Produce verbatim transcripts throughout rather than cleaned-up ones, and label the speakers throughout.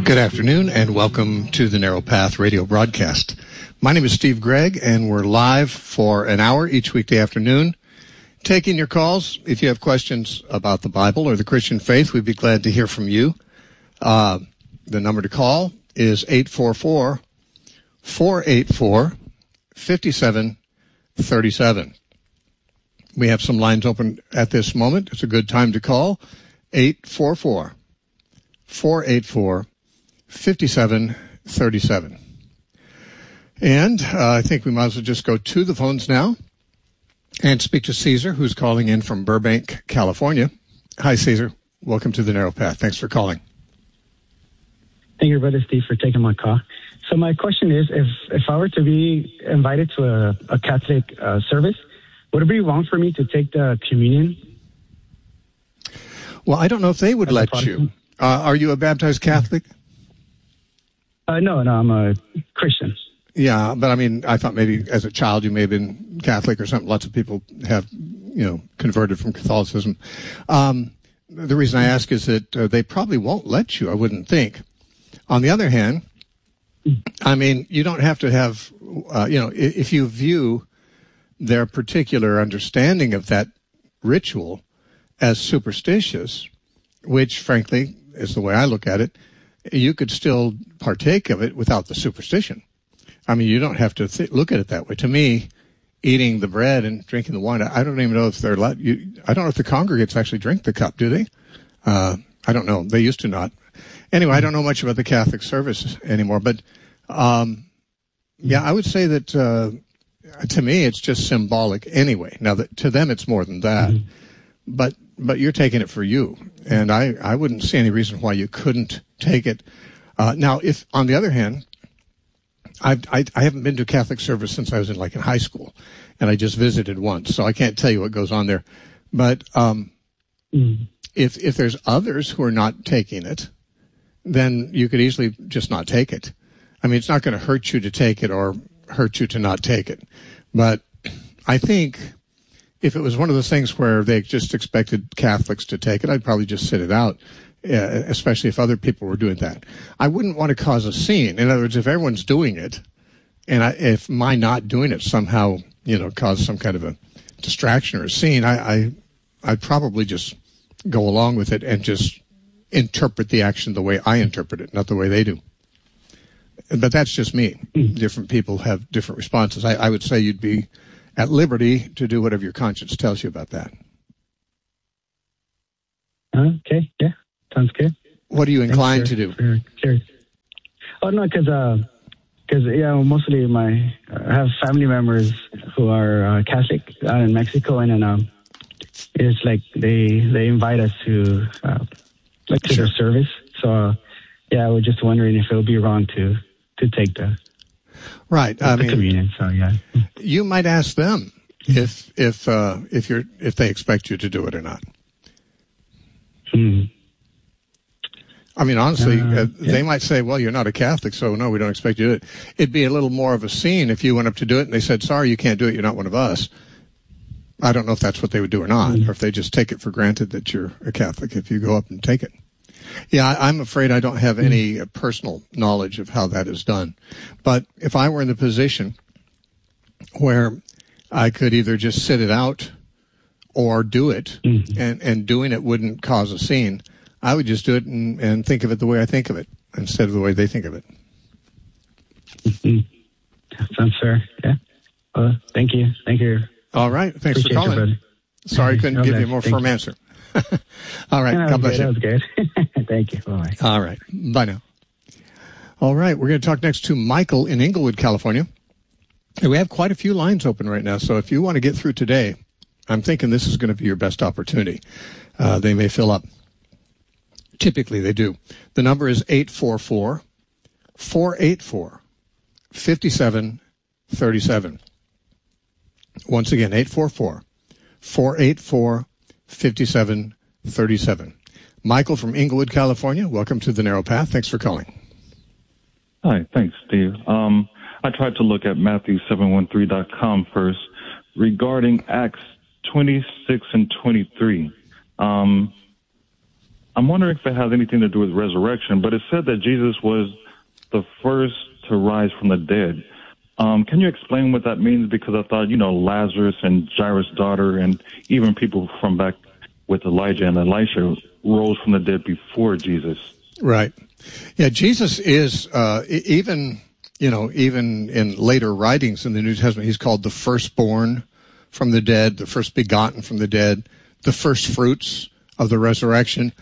Speaker 1: Good afternoon, and welcome to the Narrow Path radio broadcast. My name is Steve Gregg, and we're live for an hour each weekday afternoon, taking your calls. If you have questions about the Bible or the Christian faith, we'd be glad to hear from you. Uh, the number to call is eight four four, four eight four, five seven three seven. We have some lines open at this moment. It's a good time to call. eight four four, four eight four, five seven three seven. And uh, I think we might as well just go to the phones now and speak to Caesar, who's calling in from Burbank, California. Hi, Caesar. Welcome to the Narrow Path. Thanks for calling.
Speaker 2: Thank you, Brother Steve, for taking my call. So my question is, if, if I were to be invited to a, a Catholic uh, service, would it be wrong for me to take the communion?
Speaker 1: Well, I don't know if they would let you. Uh, are you a baptized Catholic?
Speaker 2: Uh, no, no, I'm a Christian.
Speaker 1: Yeah, but I mean, I thought maybe as a child you may have been Catholic or something. Lots of people have, you know, converted from Catholicism. Um, the reason I ask is that uh, they probably won't let you, I wouldn't think. On the other hand, I mean, you don't have to have, uh, you know, if you view their particular understanding of that ritual as superstitious, which, frankly, is the way I look at it, you could still partake of it without the superstition. I mean, you don't have to th- look at it that way. To me, eating the bread and drinking the wine, I don't even know if they're allowed. You, I don't know if the congregates actually drink the cup, do they? Uh, I don't know. They used to not. Anyway, I don't know much about the Catholic service anymore, but um, yeah, I would say that uh, to me it's just symbolic anyway. Now, that, to them it's more than that, mm-hmm. but but you're taking it for you, and I, I wouldn't see any reason why you couldn't take it. Uh, now, if on the other hand, I've, I I haven't been to a Catholic service since I was in like in high school, and I just visited once, so I can't tell you what goes on there. But um, mm-hmm. if if there's others who are not taking it, then you could easily just not take it. I mean, it's not going to hurt you to take it or hurt you to not take it. But I think if it was one of those things where they just expected Catholics to take it, I'd probably just sit it out, uh, especially if other people were doing that. I wouldn't want to cause a scene. In other words, if everyone's doing it, and I, if my not doing it somehow, you know, caused some kind of a distraction or a scene, I, I, I'd probably just go along with it and just interpret the action the way I interpret it, not the way they do. But that's just me. Different people have different responses. I, I would say you'd be at liberty to do whatever your conscience tells you about that.
Speaker 2: Okay, yeah, sounds good.
Speaker 1: What are you inclined
Speaker 2: for,
Speaker 1: to do?
Speaker 2: For, sure. Oh, no, because, uh, cause, yeah, mostly my, uh, I have family members who are uh, Catholic uh, in Mexico, and then um, it's like they, they invite us to, uh, like to sure. their service. So, uh, yeah, I was just wondering if it would be wrong to, to take the
Speaker 1: right.
Speaker 2: The,
Speaker 1: I
Speaker 2: the
Speaker 1: mean,
Speaker 2: communion. So yeah,
Speaker 1: you might ask them if if uh, if you're if they expect you to do it or not.
Speaker 2: Hmm.
Speaker 1: I mean, honestly,
Speaker 2: uh,
Speaker 1: uh,
Speaker 2: yeah.
Speaker 1: they might say, "Well, you're not a Catholic, so no, we don't expect you to do it." It'd be a little more of a scene if you went up to do it and they said, "Sorry, you can't do it. You're not one of us." I don't know if that's what they would do or not, mm. or if they just take it for granted that you're a Catholic if you go up and take it. Yeah, I, I'm afraid I don't have any uh, personal knowledge of how that is done. But if I were in the position where I could either just sit it out or do it, mm-hmm. and, and doing it wouldn't cause a scene, I would just do it and, and think of it the way I think of it instead of the way they think of it.
Speaker 2: Mm-hmm. Sounds fair, yeah. Well, thank you. Thank you.
Speaker 1: All right. Thanks
Speaker 2: Appreciate
Speaker 1: for calling. Sorry I couldn't
Speaker 2: no,
Speaker 1: give you a more
Speaker 2: thank
Speaker 1: firm
Speaker 2: you.
Speaker 1: answer. All right.
Speaker 2: No,
Speaker 1: God bless
Speaker 2: good.
Speaker 1: you.
Speaker 2: That was good. Thank you. Bye.
Speaker 1: All right. Bye now. All right. We're going to talk next to Michael in Inglewood, California. And we have quite a few lines open right now. So if you want to get through today, I'm thinking this is going to be your best opportunity. Uh, they may fill up. Typically they do. The number is eight four four, four eight four, five seven three seven. Once again, eight four four, four eight four, five seven three seven. Michael from Inglewood, California. Welcome to the Narrow Path. Thanks for calling.
Speaker 3: Hi, thanks, Steve. Um, I tried to look at Matthew seven one three dot com first regarding Acts twenty-six and twenty-three. Um, I'm wondering if it has anything to do with resurrection, but it said that Jesus was the first to rise from the dead. Um, can you explain what that means? Because I thought, you know, Lazarus and Jairus' daughter and even people from back with Elijah and Elisha rose from the dead before Jesus.
Speaker 1: Right. Yeah, Jesus is, uh, even, you know, even in later writings in the New Testament, he's called the firstborn from the dead, the first begotten from the dead, the first fruits of the resurrection.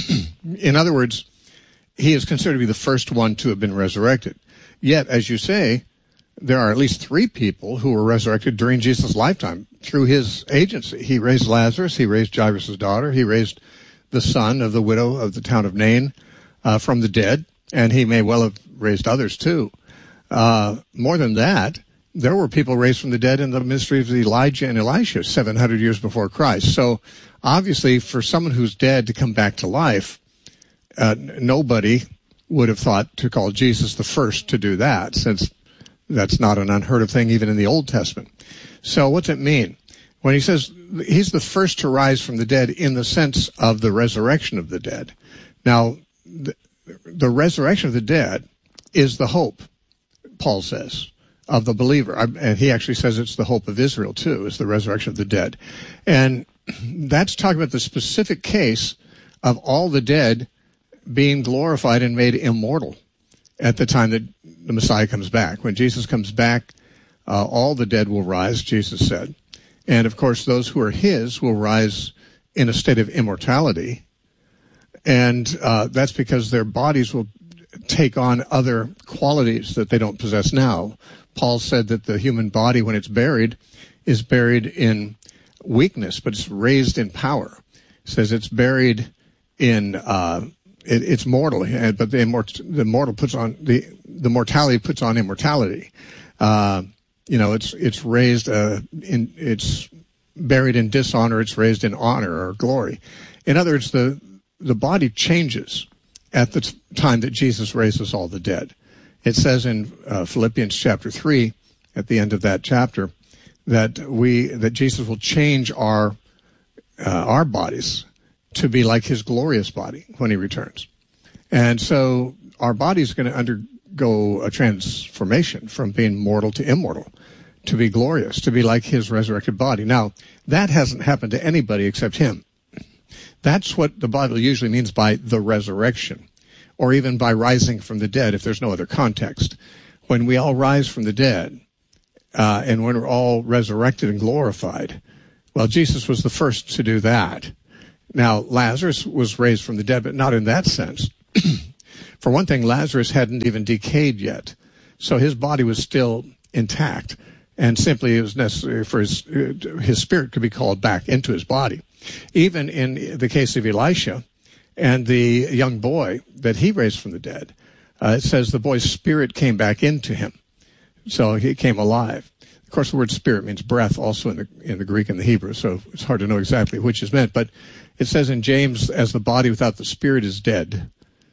Speaker 1: In other words, he is considered to be the first one to have been resurrected. Yet, as you say, there are at least three people who were resurrected during Jesus' lifetime through his agency. He raised Lazarus, he raised Jairus' daughter, he raised the son of the widow of the town of Nain uh, from the dead, and he may well have raised others too. Uh, more than that, there were people raised from the dead in the ministry of Elijah and Elisha seven hundred years before Christ. So obviously for someone who's dead to come back to life, uh, nobody would have thought to call Jesus the first to do that, since that's not an unheard of thing even in the Old Testament. So what's it mean? When he says he's the first to rise from the dead in the sense of the resurrection of the dead. Now, the, the resurrection of the dead is the hope, Paul says, of the believer. And he actually says it's the hope of Israel, too, is the resurrection of the dead. And that's talking about the specific case of all the dead being glorified and made immortal at the time that the Messiah comes back. When Jesus comes back, uh, all the dead will rise, Jesus said. And, of course, those who are his will rise in a state of immortality. And uh, that's because their bodies will take on other qualities that they don't possess now. Paul said that the human body, when it's buried, is buried in weakness, but it's raised in power. He says it's buried in, uh, it, it's mortal, but the, immort- the mortal puts on, the, the mortality puts on immortality. Uh, you know, it's, it's raised, uh, in, it's buried in dishonor, it's raised in honor or glory. In other words, the, the body changes at the t- time that Jesus raises all the dead. It says in uh, Philippians chapter three, at the end of that chapter, that we that Jesus will change our uh, our bodies to be like his glorious body when he returns. And so our body is going to undergo a transformation from being mortal to immortal, to be glorious, to be like his resurrected body. Now, that hasn't happened to anybody except him. That's what the Bible usually means by the resurrection, or even by rising from the dead, if there's no other context. When we all rise from the dead, uh, and when we're all resurrected and glorified, well, Jesus was the first to do that. Now, Lazarus was raised from the dead, but not in that sense. For one thing, Lazarus hadn't even decayed yet, so his body was still intact, and simply it was necessary for his, his spirit to be called back into his body. Even in the case of Elisha and the young boy that he raised from the dead, uh, it says the boy's spirit came back into him, so he came alive. Of course, the word spirit means breath also in the in the Greek and the Hebrew, so it's hard to know exactly which is meant. But it says in James, as the body without the spirit is dead,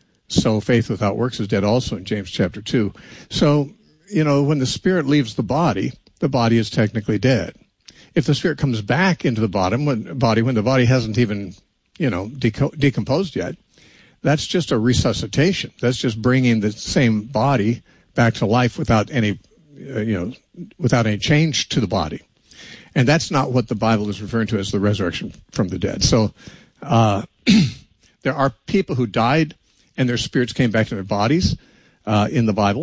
Speaker 1: so faith without works is dead also in James chapter two. So, you know, when the spirit leaves the body, the body is technically dead. If the spirit comes back into the bottom, when, body when the body hasn't even, you know, deco- decomposed yet, that's just a resuscitation. That's just bringing the same body back to life without any, uh, you know, without any change to the body. And that's not what the Bible is referring to as the resurrection from the dead. So uh, there are people who died and their spirits came back to their bodies uh, in the Bible.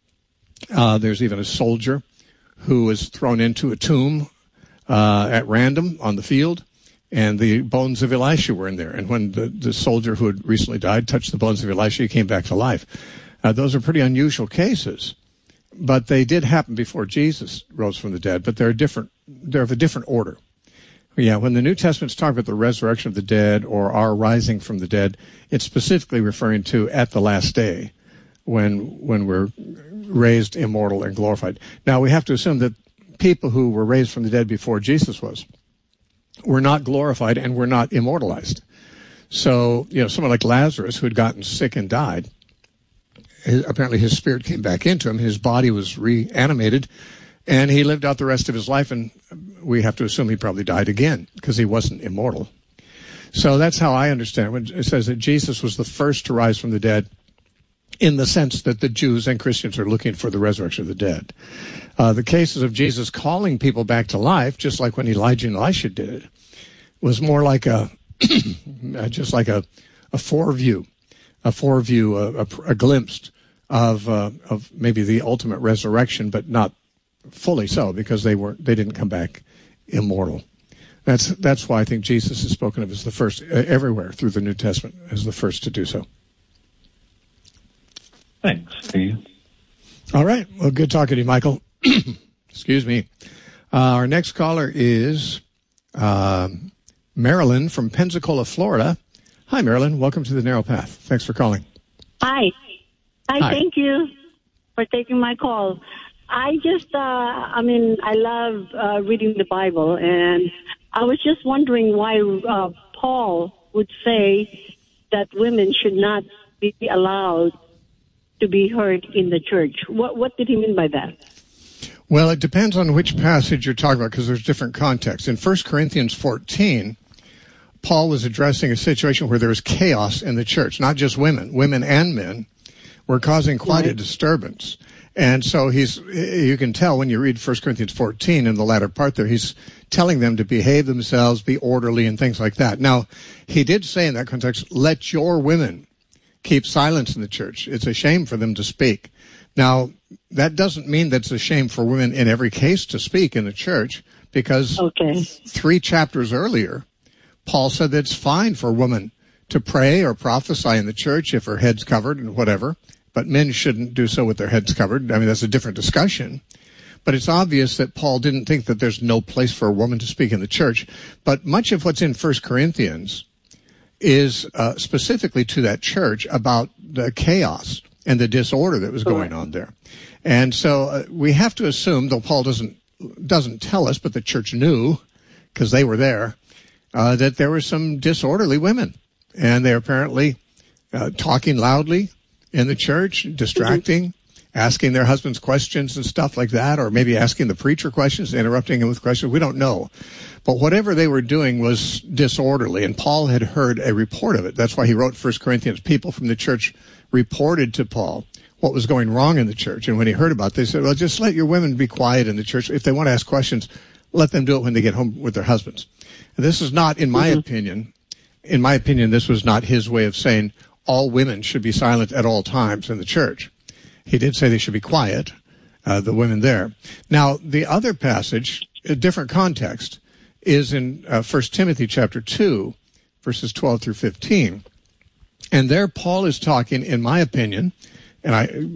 Speaker 1: Uh, there's even a soldier who was thrown into a tomb uh, at random on the field, and the bones of Elisha were in there. And when the, the soldier who had recently died touched the bones of Elisha, he came back to life. Uh, those are pretty unusual cases, but they did happen before Jesus rose from the dead, but they're different. They're of a different order. Yeah, when the New Testament's talking about the resurrection of the dead or our rising from the dead, it's specifically referring to at the last day when when we're raised immortal and glorified. Now, we have to assume that people who were raised from the dead before Jesus was were not glorified and were not immortalized. So, you know, someone like Lazarus who had gotten sick and died, his, apparently his spirit came back into him, his body was reanimated, and he lived out the rest of his life, and we have to assume he probably died again because he wasn't immortal. So that's how I understand it. When it says that Jesus was the first to rise from the dead, in the sense that the Jews and Christians are looking for the resurrection of the dead. Uh, the cases of Jesus calling people back to life, just like when Elijah and Elisha did it, was more like a, just like a, a foreview, a foreview, a, a, a glimpse of, uh, of maybe the ultimate resurrection, but not fully so, because they weren't, they didn't come back immortal. That's, that's why I think Jesus is spoken of as the first, uh, everywhere through the New Testament, as the first to do so.
Speaker 3: Thanks, Steve.
Speaker 1: All right. Well, good talking to you, Michael. Excuse me. Uh, our next caller is uh, Marilyn from Pensacola, Florida. Hi, Marilyn. Welcome to the Narrow Path. Thanks for calling.
Speaker 4: Hi. Hi.
Speaker 1: Hi.
Speaker 4: Thank you for taking my call. I just, uh, I mean, I love uh, reading the Bible, and I was just wondering why uh, Paul would say that women should not be allowed to be heard in the church. What what did he mean by that?
Speaker 1: Well, it depends on which passage you're talking about, because there's different contexts. In First Corinthians fourteen, Paul was addressing a situation where there was chaos in the church, not just women. Women and men were causing quite right. a disturbance. And so he's, you can tell when you read First Corinthians fourteen in the latter part there, he's telling them to behave themselves, be orderly, and things like that. Now, he did say in that context, let your women keep silence in the church. It's a shame for them to speak. Now, that doesn't mean that it's a shame for women in every case to speak in the church, because
Speaker 4: okay.
Speaker 1: three chapters earlier, Paul said that it's fine for a woman to pray or prophesy in the church if her head's covered and whatever, but men shouldn't do so with their heads covered. I mean, that's a different discussion. But it's obvious that Paul didn't think that there's no place for a woman to speak in the church. But much of what's in First Corinthians is uh, specifically to that church about the chaos and the disorder that was going on there. And so uh, we have to assume, though Paul doesn't doesn't tell us, but the church knew, because they were there, uh, that there were some disorderly women. And they're apparently uh, talking loudly in the church, distracting, asking their husbands questions and stuff like that, or maybe asking the preacher questions, interrupting him with questions. We don't know. But whatever they were doing was disorderly, and Paul had heard a report of it. That's why he wrote First Corinthians. People from the church reported to Paul what was going wrong in the church. And when he heard about it, they said, well, just let your women be quiet in the church. If they want to ask questions, let them do it when they get home with their husbands. And this is not, in my mm-hmm. opinion, in my opinion, this was not his way of saying all women should be silent at all times in the church. He did say they should be quiet, uh, the women there. Now, the other passage, a different context, is in uh, First Timothy chapter two, verses twelve through fifteen. And there Paul is talking, in my opinion, and I